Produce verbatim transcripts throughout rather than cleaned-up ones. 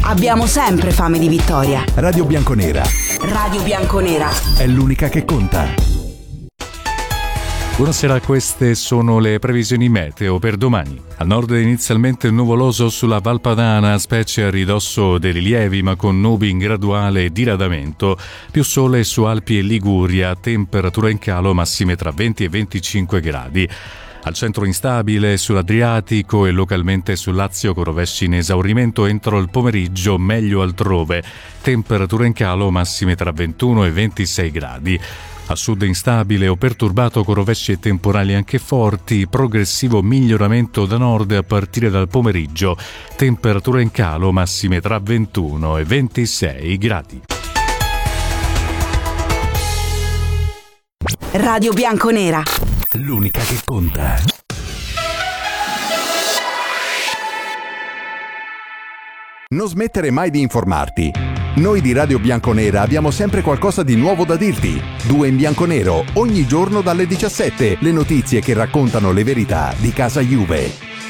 Abbiamo sempre fame di vittoria. Radio Bianconera. Radio Bianconera. È l'unica che conta. Buonasera, queste sono le previsioni meteo per domani. Al nord inizialmente nuvoloso sulla Val Padana, specie a ridosso dei rilievi, ma con nubi in graduale diradamento. Più sole su Alpi e Liguria, temperatura in calo, massime tra venti e venticinque gradi. Al centro instabile sull'Adriatico e localmente sul Lazio con rovesci in esaurimento entro il pomeriggio, meglio altrove. Temperatura in calo, massime tra ventuno e ventisei gradi. A sud instabile o perturbato con rovesci e temporali anche forti, progressivo miglioramento da nord a partire dal pomeriggio, temperatura in calo, massime tra ventuno e ventisei gradi. Radio Bianconera. L'unica che conta. Non smettere mai di informarti. Noi di Radio Bianconera abbiamo sempre qualcosa di nuovo da dirti. Due in bianconero, ogni giorno dalle diciassette, le notizie che raccontano le verità di casa Juve.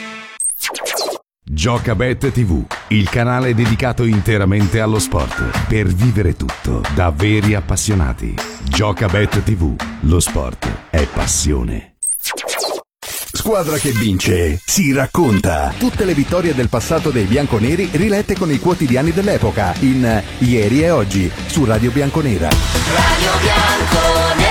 Giocabet tivù, il canale dedicato interamente allo sport, per vivere tutto da veri appassionati. Giocabet tivù, lo sport è passione. Squadra che vince si racconta. Tutte le vittorie del passato dei bianconeri rilette con i quotidiani dell'epoca in Ieri e Oggi su Radio Bianconera. Radio Bianconera.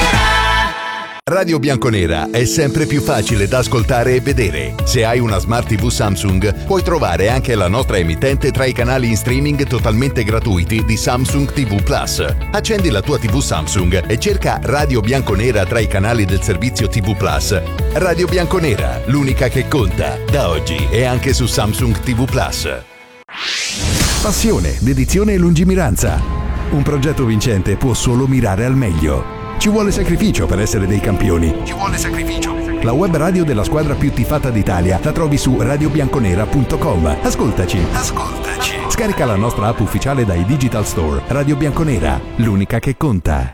Radio Bianconera è sempre più facile da ascoltare e vedere. Se hai una Smart tivù Samsung, puoi trovare anche la nostra emittente tra i canali in streaming totalmente gratuiti di Samsung tivù Plus. Accendi la tua tivù Samsung e cerca Radio Bianconera tra i canali del servizio tivù Plus. Radio Bianconera, l'unica che conta, da oggi e anche su Samsung tivù Plus. Passione, dedizione e lungimiranza. Un progetto vincente può solo mirare al meglio. Ci vuole sacrificio per essere dei campioni. Ci vuole sacrificio. La web radio della squadra più tifata d'Italia la trovi su radio bianconera punto com. Ascoltaci. Ascoltaci. Scarica la nostra app ufficiale dai Digital Store. Radio Bianconera, l'unica che conta.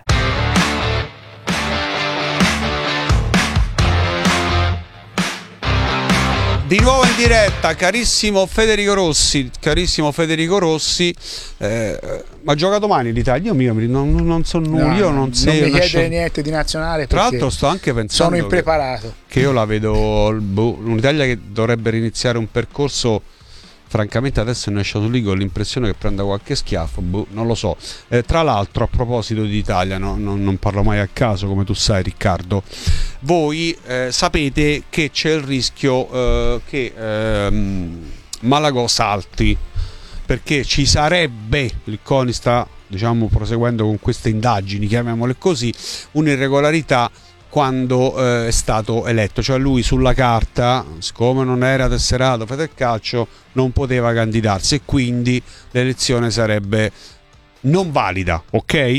Di nuovo in diretta, carissimo Federico Rossi, carissimo Federico Rossi, eh, ma gioca domani l'Italia? Io mica non, non so nulla, no, io non, non sei mi chiedere sci... niente di nazionale. Tra l'altro sto anche pensando sono impreparato. Che, che io la vedo, boh, un'Italia che dovrebbe riniziare un percorso. Francamente adesso ne esce lì con l'impressione che prenda qualche schiaffo, boh, non lo so. Eh, tra l'altro, a proposito di Italia, no, no, non parlo mai a caso, come tu sai Riccardo, voi eh, sapete che c'è il rischio eh, che ehm, Malagò salti, perché ci sarebbe, il CONI sta diciamo proseguendo con queste indagini, chiamiamole così, un'irregolarità quando eh, è stato eletto, cioè lui sulla carta, siccome non era tesserato Federcalcio, non poteva candidarsi e quindi l'elezione sarebbe non valida, ok? Eh,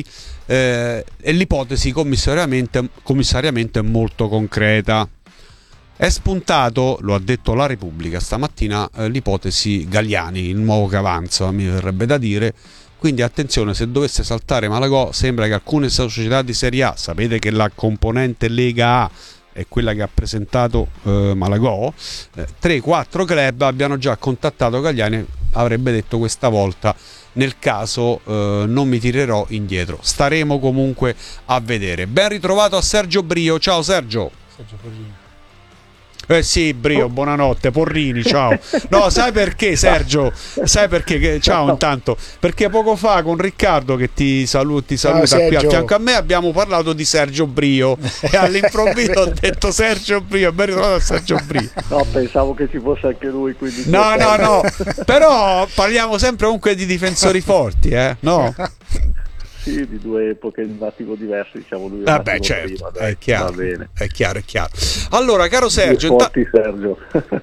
e l'ipotesi commissariamente, commissariamente è molto concreta. È spuntato, lo ha detto la Repubblica stamattina, eh, l'ipotesi Galliani, il nuovo che avanza, mi verrebbe da dire. Quindi attenzione, se dovesse saltare Malagò, sembra che alcune società di Serie A, sapete che la componente Lega A è quella che ha presentato eh, Malagò, eh, tre quattro club abbiano già contattato Galliani, avrebbe detto questa volta nel caso eh, non mi tirerò indietro. Staremo comunque a vedere. Ben ritrovato a Sergio Brio, ciao Sergio. Sergio Porrini. Eh sì, Brio, buonanotte, Porrini, ciao. No, sai perché Sergio? Sai perché? Che, ciao intanto. Perché poco fa con Riccardo che ti saluta, ti saluta qui a fianco a me, abbiamo parlato di Sergio Brio e all'improvviso ho detto Sergio Brio, ben ritrovato a Sergio Brio. No, pensavo che ci fosse anche lui, quindi No, no, no. Però parliamo sempre comunque di difensori forti, eh? No? Sì, di due epoche un attimo diverse, diciamo lui. Vabbè, certo, prima, dai, è chiaro, va bene. È chiaro, è chiaro. Allora, caro Sergio, due forti Sergio.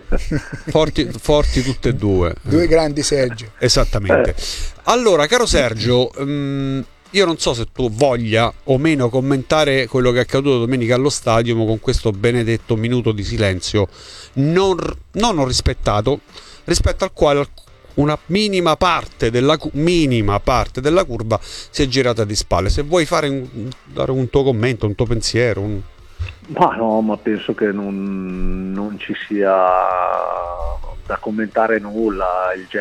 forti, forti tutte e due. Due grandi Sergio. Esattamente. Eh. Allora, caro Sergio, um, io non so se tu voglia o meno commentare quello che è accaduto domenica allo stadio con questo benedetto minuto di silenzio non, non rispettato, rispetto al quale una minima parte della minima parte della curva si è girata di spalle. Se vuoi fare un, dare un tuo commento, un tuo pensiero, un... ma no, ma penso che non, non ci sia da commentare nulla. Il